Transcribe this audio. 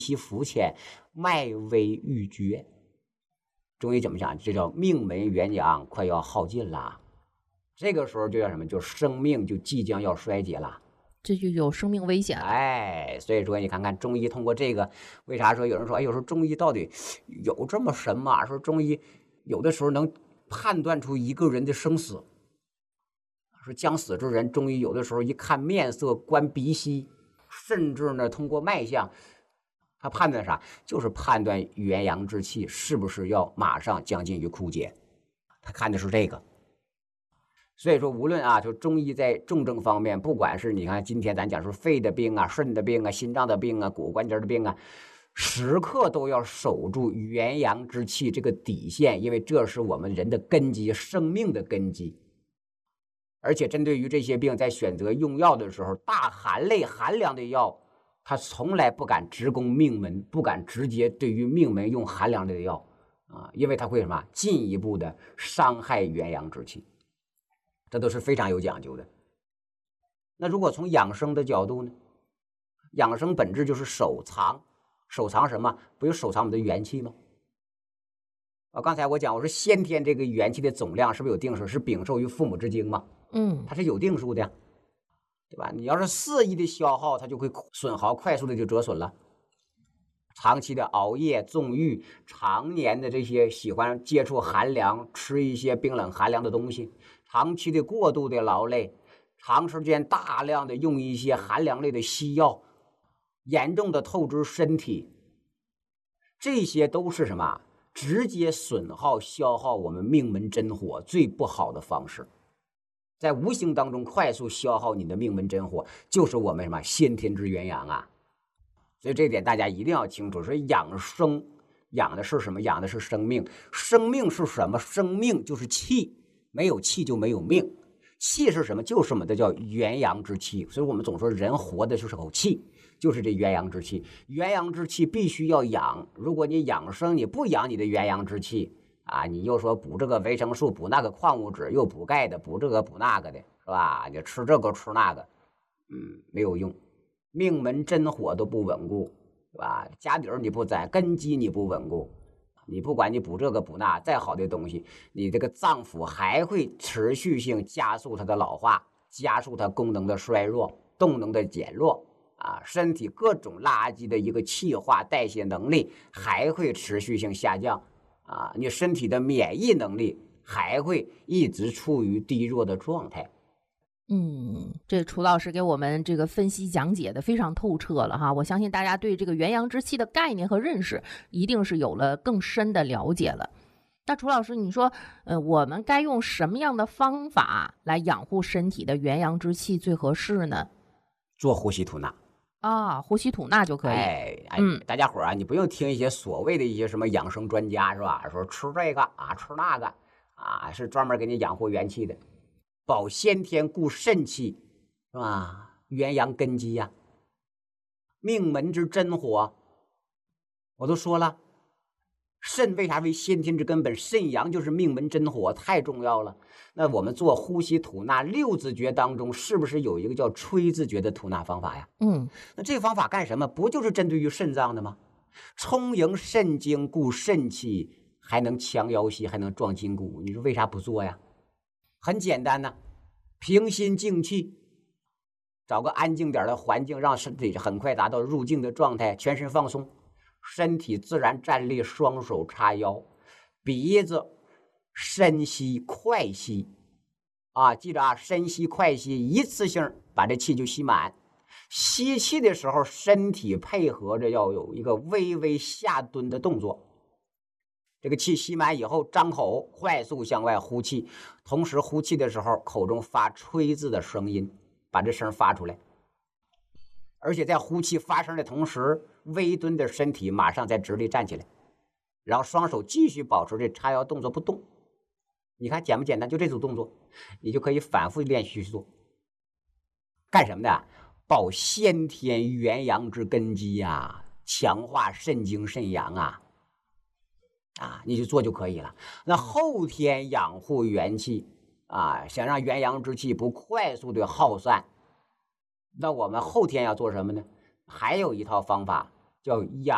息浮浅，脉微欲绝。中医怎么讲？这叫命门元阳快要耗尽了，这个时候就叫什么？就生命就即将要衰竭了， 这就有生命危险了。 哎，所以说你看看中医通过这个，为啥说有人说，哎，有时候中医到底有这么神吗？说中医有的时候能判断出一个人的生死。说将死之人，中医有的时候一看面色、观鼻息，甚至呢通过脉象，他判断啥？就是判断元阳之气是不是要马上将近于枯竭，他看的是这个。所以说，无论就中医在重症方面，不管是你看今天咱讲说肺的病啊、肾的病啊、心脏的病啊、骨关节的病啊，时刻都要守住元阳之气这个底线，因为这是我们人的根基，生命的根基。而且针对于这些病，在选择用药的时候，大寒类寒凉的药，他从来不敢直攻命门，不敢直接对于命门用寒凉类的药因为它会什么进一步的伤害元阳之气，这都是非常有讲究的。那如果从养生的角度呢？养生本质就是守藏，守藏什么？不就守藏我们的元气吗？刚才我讲，我说先天这个元气的总量是不是有定数？是禀受于父母之精嘛？它是有定数的，对吧？你要是肆意的消耗，它就会损耗，快速的就折损了。长期的熬夜、纵欲，常年的这些喜欢接触寒凉，吃一些冰冷寒凉的东西，长期的过度的劳累，长时间大量的用一些寒凉类的西药，严重的透支身体，这些都是什么？直接损耗、消耗我们命门真火最不好的方式。在无形当中快速消耗你的命门真火，就是我们什么先天之元阳啊。所以这一点大家一定要清楚。所以养生养的是什么？养的是生命。生命是什么？生命就是气，没有气就没有命。气是什么？就是我们的叫元阳之气。所以我们总说人活的就是口气，就是这元阳之气。元阳之气必须要养，如果你养生你不养你的元阳之气你又说补这个维生素，补那个矿物质，又补钙的，补这个补那个的，是吧？你吃这个吃那个，没有用。命门真火都不稳固，是吧？家底儿你不栽，根基你不稳固，你不管你补这个补那，再好的东西，你这个脏腑还会持续性加速它的老化，加速它功能的衰弱，动能的减弱身体各种垃圾的一个气化代谢能力还会持续性下降你身体的免疫能力还会一直处于低弱的状态。 这楚老师给我们这个分析讲解的非常透彻了哈，我相信大家对这个元阳之气的概念和认识一定是有了更深的了解了。那楚老师，你说我们该用什么样的方法来养护身体的元阳之气最合适呢？ 做呼吸吐纳呼吸吐纳就可以。 大家伙你不用听一些所谓的一些什么养生专家，是吧？说吃这个吃那个是专门给你养护元气的，保先天固肾气，是吧？元阳根基呀，命门之真火。我都说了，肾为啥为先天之根本？肾阳就是命门真火，太重要了。那我们做呼吸吐纳六字诀当中，是不是有一个叫吹字诀的吐纳方法呀？那这个方法干什么？不就是针对于肾脏的吗？充盈肾精，固肾气，还能强腰膝，还能壮筋骨。你说为啥不做呀？很简单呢，平心静气，找个安静点的环境，让身体很快达到入静的状态，全身放松，身体自然站立，双手叉腰，鼻子深吸快吸记着深吸快吸，一次性把这气就吸满。吸气的时候，身体配合着要有一个微微下蹲的动作。这个气吸满以后，张口快速向外呼气，同时呼气的时候，口中发吹字的声音，把这声发出来。而且在呼气发声的同时，微蹲的身体马上再直立站起来，然后双手继续保持这叉腰动作不动。你看简不简单？就这组动作，你就可以反复练习去做。干什么的？保先天元阳之根基强化肾精肾阳你就做就可以了。那后天养护元气想让元阳之气不快速的耗散，那我们后天要做什么呢？还有一套方法叫养